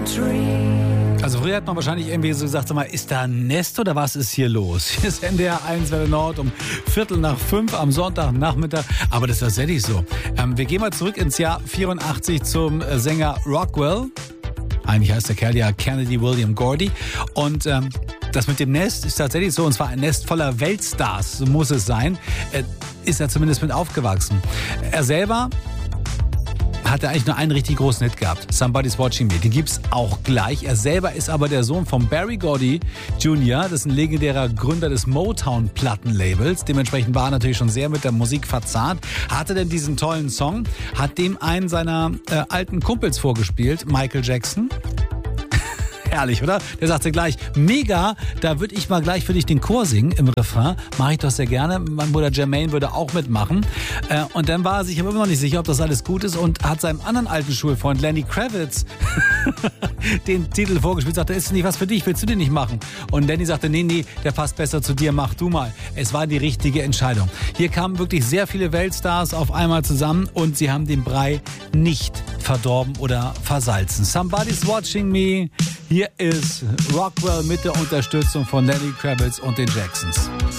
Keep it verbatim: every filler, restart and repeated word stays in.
Also früher hat man wahrscheinlich irgendwie so gesagt, sag mal, ist da ein Nest oder was ist hier los? Hier ist N D R eins Welle Nord um Viertel nach fünf am Sonntagnachmittag. Aber das ist tatsächlich so. Ähm, wir gehen mal zurück ins Jahr vierundachtzig zum äh, Sänger Rockwell. Eigentlich heißt der Kerl ja Kennedy William Gordy. Und ähm, das mit dem Nest ist tatsächlich so. Und zwar ein Nest voller Weltstars, so muss es sein. Äh, ist er zumindest mit aufgewachsen. Er selber hatte eigentlich nur einen richtig großen Hit gehabt. Somebody's Watching Me. Den gibt's auch gleich. Er selber ist aber der Sohn von Berry Gordy Junior Das ist ein legendärer Gründer des Motown-Plattenlabels. Dementsprechend war er natürlich schon sehr mit der Musik verzahnt. Hatte denn diesen tollen Song, hat dem einen seiner äh, alten Kumpels vorgespielt, Michael Jackson. Herrlich, oder? Der sagte gleich, mega, da würde ich mal gleich für dich den Chor singen im Refrain. Mache ich doch sehr gerne. Mein Bruder Jermaine würde auch mitmachen. Äh, und dann war er sich aber immer noch nicht sicher, ob das alles gut ist und hat seinem anderen alten Schulfreund Lenny Kravitz den Titel vorgespielt. Sagte, ist nicht was für dich, willst du den nicht machen? Und Lenny sagte, nee, nee, der passt besser zu dir, mach du mal. Es war die richtige Entscheidung. Hier kamen wirklich sehr viele Weltstars auf einmal zusammen und sie haben den Brei nicht verdorben oder versalzen. Somebody's Watching Me. Hier ist Rockwell mit der Unterstützung von Lenny Kravitz und den Jacksons.